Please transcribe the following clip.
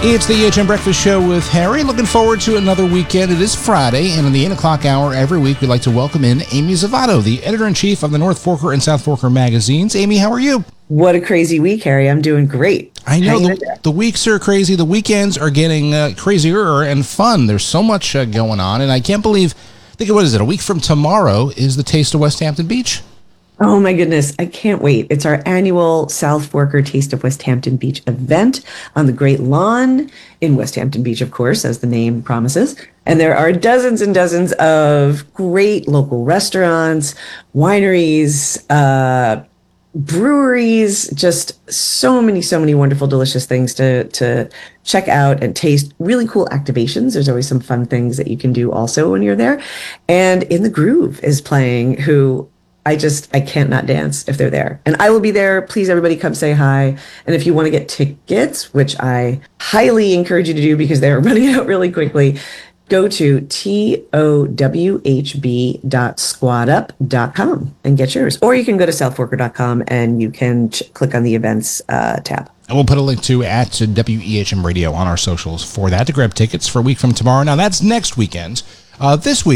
It's the EHM Breakfast Show with Harry. Looking forward to another weekend. It is Friday, and in the 8 o'clock hour every week, we'd like to welcome in Amy Zavato, the editor-in-chief of the North Forker and South Forker magazines. Amy, how are you? What a crazy week, Harry. I'm doing great. I know the weeks are crazy. The weekends are getting crazier and fun. There's so much going on, and I can't believe, what is it, a week from tomorrow is the Taste of West Hampton Beach? Oh my goodness, I can't wait. It's our annual South Forker Taste of West Hampton Beach event on the Great Lawn in West Hampton Beach, of course, as the name promises. And there are dozens and dozens of great local restaurants, wineries, breweries, just so many wonderful, delicious things to check out and taste. Really cool activations. There's always some fun things that you can do also when you're there. And In the Groove is playing, who I can't not dance if they're there. And I will be there. Please, everybody, come say hi. And if you want to get tickets, which I highly encourage you to do because they're running out really quickly, go to towhb.squadup.com and get yours. Or you can go to southforker.com and you can click on the events tab. And we'll put a link to at WEHM Radio on our socials for that to grab tickets for a week from tomorrow. Now, that's next weekend. This week,